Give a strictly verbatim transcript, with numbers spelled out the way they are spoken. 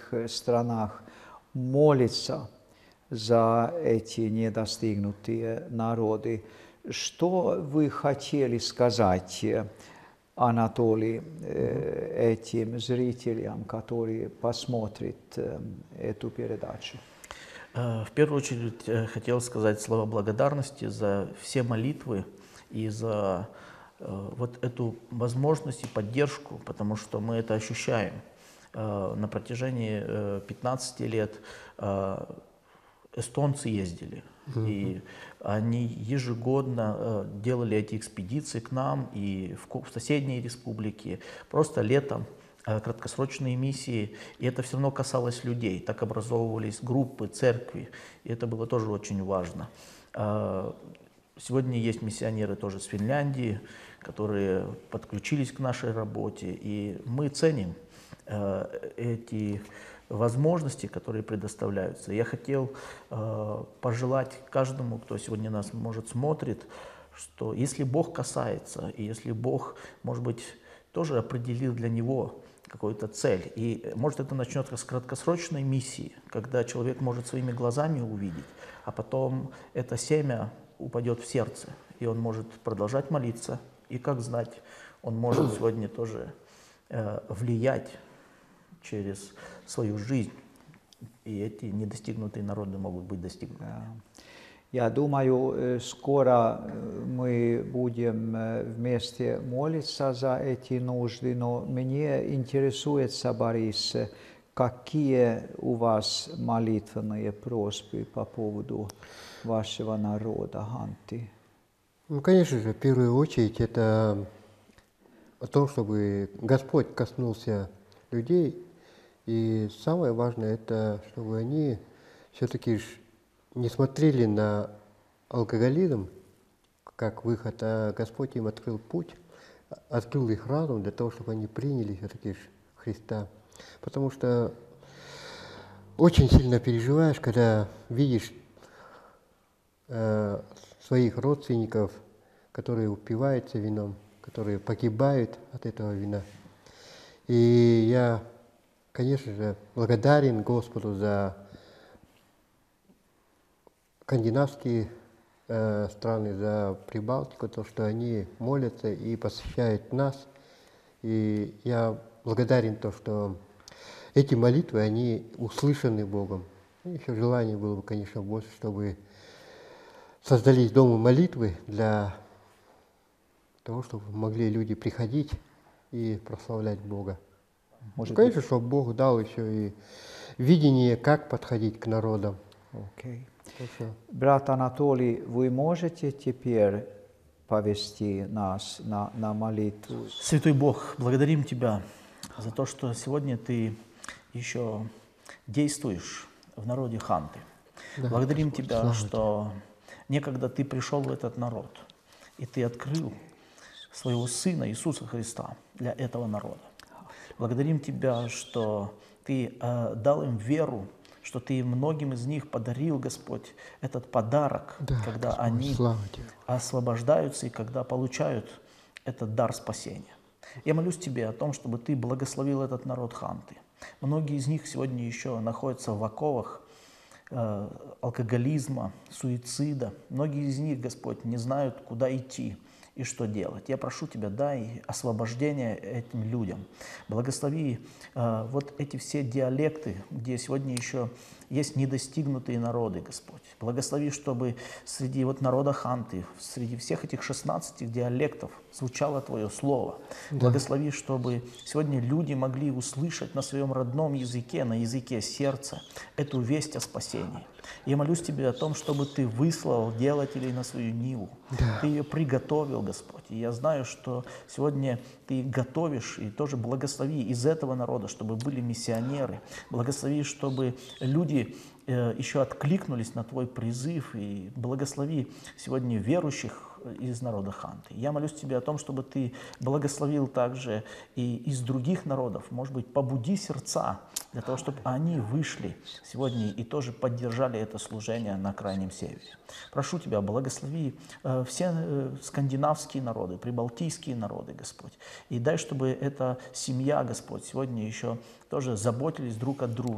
этих странах молится за эти недостигнутые народы. Что вы хотели сказать, Анатолий, этим зрителям, которые посмотрят эту передачу? В первую очередь хотел сказать слова благодарности за все молитвы и за вот эту возможность и поддержку, потому что мы это ощущаем. На протяжении пятнадцати лет эстонцы ездили, mm-hmm. и они ежегодно делали эти экспедиции к нам и в, в соседние республики, просто летом, краткосрочные миссии, и это все равно касалось людей. Так образовывались группы, церкви, и это было тоже очень важно. Сегодня есть миссионеры тоже с Финляндии, которые подключились к нашей работе, и мы ценим эти возможности, которые предоставляются. Я хотел э, пожелать каждому, кто сегодня нас, может, смотрит, что если Бог касается, и если Бог, может быть, тоже определил для него какую-то цель, и, может, это начнется с краткосрочной миссии, когда человек может своими глазами увидеть, а потом это семя упадет в сердце, и он может продолжать молиться, и, как знать, он может сегодня тоже э, влиять через свою жизнь, и эти недостигнутые народы могут быть достигнуты. Я думаю, скоро мы будем вместе молиться за эти нужды, но мне интересуется, Борис, какие у вас молитвенные просьбы по поводу вашего народа, Ханти? Ну, конечно же, в первую очередь это о том, чтобы Господь коснулся людей. И самое важное, это чтобы они все-таки не смотрели на алкоголизм как выход, а Господь им открыл путь, открыл их разум для того, чтобы они приняли все-таки Христа. Потому что очень сильно переживаешь, когда видишь э, своих родственников, которые упиваются вином, которые погибают от этого вина. И я, конечно же, благодарен Господу за скандинавские э, страны, за Прибалтику, то, что они молятся и посвящают нас. И я благодарен то, что эти молитвы, они услышаны Богом. И еще желание было бы, конечно, больше, чтобы создались дома молитвы для того, чтобы могли люди приходить и прославлять Бога. Может, ну, конечно, чтобы Бог дал еще и видение, как подходить к народам. Окей. Okay. Брат Анатолий, вы можете теперь повести нас на, на молитву? Святой Бог, благодарим Тебя за то, что сегодня Ты еще действуешь в народе Ханты. Да, благодарим Господь, Тебя, что некогда Ты пришел в этот народ, и Ты открыл своего Сына Иисуса Христа для этого народа. Благодарим Тебя, что Ты э, дал им веру, что Ты многим из них подарил, Господь, этот подарок, да, когда Господь, они освобождаются и когда получают этот дар спасения. Я молюсь Тебе о том, чтобы Ты благословил этот народ Ханты. Многие из них сегодня еще находятся в оковах э, алкоголизма, суицида. Многие из них, Господь, не знают, куда идти и что делать. Я прошу Тебя, дай освобождение этим людям. Благослови э, вот эти все диалекты, где сегодня еще есть недостигнутые народы, Господь. Благослови, чтобы среди вот народа Ханты, среди всех этих шестнадцати диалектов звучало Твое Слово. Да. Благослови, чтобы сегодня люди могли услышать на своем родном языке, на языке сердца, эту весть о спасении. Я молюсь Тебе о том, чтобы Ты выслал делателей на свою ниву. Да. Ты ее приготовил, Господь. И я знаю, что сегодня Ты готовишь, и тоже благослови из этого народа, чтобы были миссионеры. Благослови, чтобы люди э, еще откликнулись на Твой призыв. И благослови сегодня верующих из народа Ханты. Я молюсь Тебе о том, чтобы Ты благословил также и из других народов. Может быть, побуди сердца для того, чтобы они вышли сегодня и тоже поддержали это служение на Крайнем Севере. Прошу Тебя, благослови э, все э, скандинавские народы, прибалтийские народы, Господь. И дай, чтобы эта семья, Господь, сегодня еще тоже заботились друг о друге.